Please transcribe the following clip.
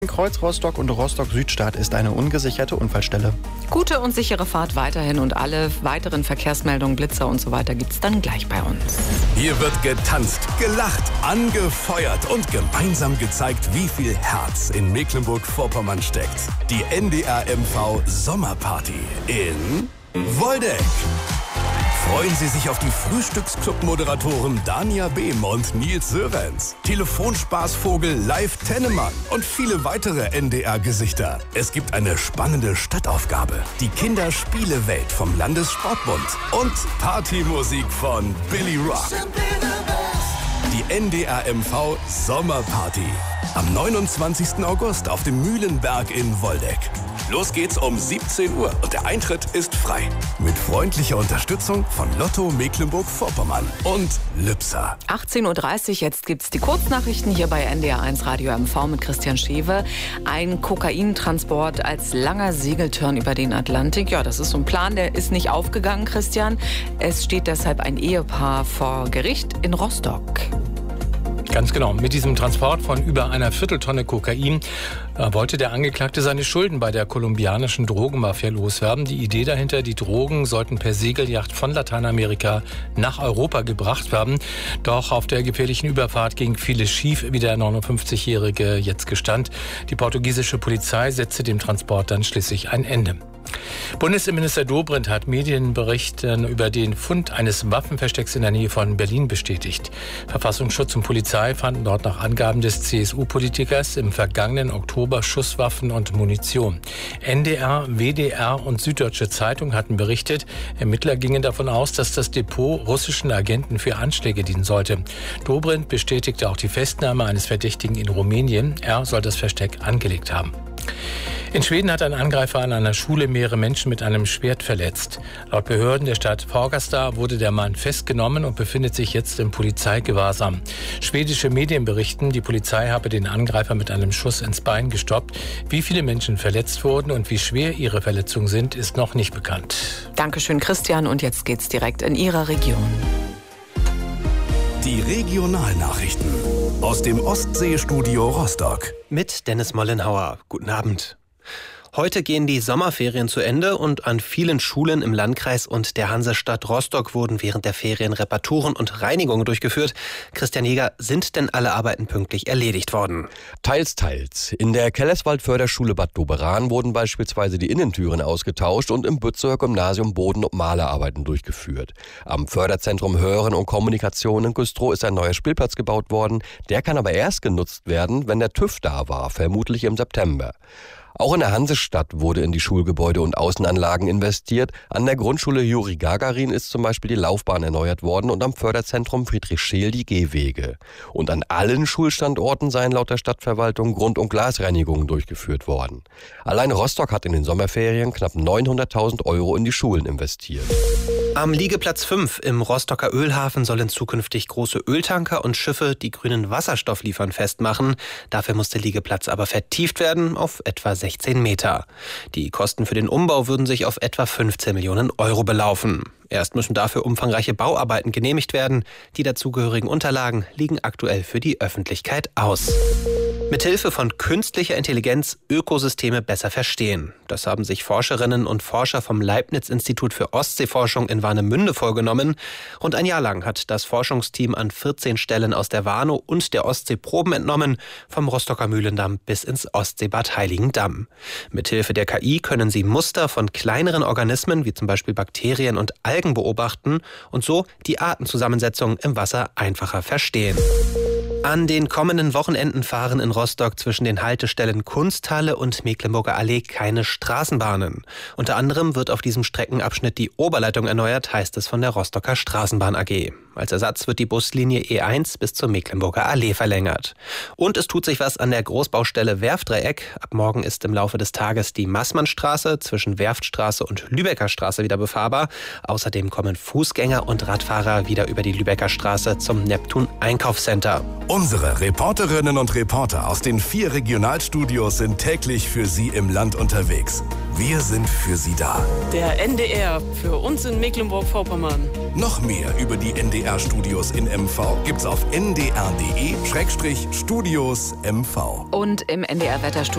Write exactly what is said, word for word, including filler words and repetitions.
Kreuz Rostock und Rostock-Südstadt ist eine ungesicherte Unfallstelle. Gute und sichere Fahrt weiterhin und alle weiteren Verkehrsmeldungen, Blitzer und so weiter gibt's dann gleich bei uns. Hier wird getanzt, gelacht, angefeuert und gemeinsam gezeigt, wie viel Herz in Mecklenburg-Vorpommern steckt. Die N D R M V Sommerparty in Woldeck. Freuen Sie sich auf die Frühstücksclub-Moderatoren Dania Behm und Nils Sörenz, Telefonspaßvogel Live Tennemann und viele weitere N D R-Gesichter. Es gibt eine spannende Stadtaufgabe, die Kinderspielewelt vom Landessportbund und Partymusik von Billy Rock. Die N D R M V Sommerparty am neunundzwanzigsten August auf dem Mühlenberg in Woldeck. Los geht's um siebzehn Uhr und der Eintritt ist frei. Mit freundlicher Unterstützung von Lotto Mecklenburg-Vorpommern und Lübser. achtzehn Uhr dreißig, jetzt gibt's die Kurznachrichten hier bei N D R eins Radio M V mit Christian Schewe. Ein Kokaintransport als langer Segeltörn über den Atlantik. Ja, das ist so ein Plan, der ist nicht aufgegangen, Christian. Es steht deshalb ein Ehepaar vor Gericht in Rostock. Ganz genau. Mit diesem Transport von über einer Vierteltonne Kokain äh, wollte der Angeklagte seine Schulden bei der kolumbianischen Drogenmafia loswerden. Die Idee dahinter, die Drogen sollten per Segelyacht von Lateinamerika nach Europa gebracht werden. Doch auf der gefährlichen Überfahrt ging vieles schief, wie der neunundfünfzigjährige jetzt gestand. Die portugiesische Polizei setzte dem Transport dann schließlich ein Ende. Bundesinnenminister Dobrindt hat Medienberichten über den Fund eines Waffenverstecks in der Nähe von Berlin bestätigt. Verfassungsschutz und Polizei fanden dort nach Angaben des C S U-Politikers im vergangenen Oktober Schusswaffen und Munition. N D R, W D R und Süddeutsche Zeitung hatten berichtet, Ermittler gingen davon aus, dass das Depot russischen Agenten für Anschläge dienen sollte. Dobrindt bestätigte auch die Festnahme eines Verdächtigen in Rumänien. Er soll das Versteck angelegt haben. In Schweden hat ein Angreifer an einer Schule mehrere Menschen mit einem Schwert verletzt. Laut Behörden der Stadt Fagersta wurde der Mann festgenommen und befindet sich jetzt im Polizeigewahrsam. Schwedische Medien berichten, die Polizei habe den Angreifer mit einem Schuss ins Bein gestoppt. Wie viele Menschen verletzt wurden und wie schwer ihre Verletzungen sind, ist noch nicht bekannt. Dankeschön, Christian. Und jetzt geht's direkt in Ihrer Region. Die Regionalnachrichten aus dem Ostseestudio Rostock. Mit Dennis Mollenhauer. Guten Abend. Heute gehen die Sommerferien zu Ende und an vielen Schulen im Landkreis und der Hansestadt Rostock wurden während der Ferien Reparaturen und Reinigungen durchgeführt. Christian Jäger, sind denn alle Arbeiten pünktlich erledigt worden? Teils, teils. In der Kellerswald-Förderschule Bad Doberan wurden beispielsweise die Innentüren ausgetauscht und im Bützewer Gymnasium Boden- und Malerarbeiten durchgeführt. Am Förderzentrum Hören und Kommunikation in Güstrow ist ein neuer Spielplatz gebaut worden. Der kann aber erst genutzt werden, wenn der TÜV da war, vermutlich im September. Auch in der Hansestadt wurde in die Schulgebäude und Außenanlagen investiert. An der Grundschule Juri Gagarin ist zum Beispiel die Laufbahn erneuert worden und am Förderzentrum Friedrich Scheel die Gehwege. Und an allen Schulstandorten seien laut der Stadtverwaltung Grund- und Glasreinigungen durchgeführt worden. Allein Rostock hat in den Sommerferien knapp neunhunderttausend Euro in die Schulen investiert. Am Liegeplatz fünf im Rostocker Ölhafen sollen zukünftig große Öltanker und Schiffe, die grünen Wasserstoff liefern, festmachen. Dafür muss der Liegeplatz aber vertieft werden auf etwa sechzehn Meter. Die Kosten für den Umbau würden sich auf etwa fünfzehn Millionen Euro belaufen. Erst müssen dafür umfangreiche Bauarbeiten genehmigt werden. Die dazugehörigen Unterlagen liegen aktuell für die Öffentlichkeit aus. Mithilfe von künstlicher Intelligenz Ökosysteme besser verstehen. Das haben sich Forscherinnen und Forscher vom Leibniz-Institut für Ostseeforschung in Warnemünde vorgenommen. Rund ein Jahr lang hat das Forschungsteam an vierzehn Stellen aus der Warnow und der Ostsee Proben entnommen, vom Rostocker Mühlendamm bis ins Ostseebad Heiligendamm. Mithilfe der K I können sie Muster von kleineren Organismen, wie zum Beispiel Bakterien und Algen, beobachten und so die Artenzusammensetzung im Wasser einfacher verstehen. An den kommenden Wochenenden fahren in Rostock zwischen den Haltestellen Kunsthalle und Mecklenburger Allee keine Straßenbahnen. Unter anderem wird auf diesem Streckenabschnitt die Oberleitung erneuert, heißt es von der Rostocker Straßenbahn A G. Als Ersatz wird die Buslinie E eins bis zur Mecklenburger Allee verlängert. Und es tut sich was an der Großbaustelle Werftdreieck. Ab morgen ist im Laufe des Tages die Maßmannstraße zwischen Werftstraße und Lübecker Straße wieder befahrbar. Außerdem kommen Fußgänger und Radfahrer wieder über die Lübecker Straße zum Neptun Einkaufscenter. Unsere Reporterinnen und Reporter aus den vier Regionalstudios sind täglich für Sie im Land unterwegs. Wir sind für Sie da. Der N D R für uns in Mecklenburg-Vorpommern. Noch mehr über die N D R-Studios in M V gibt's auf n d r punkt d e Studios M V. Und im N D R-Wetterstudio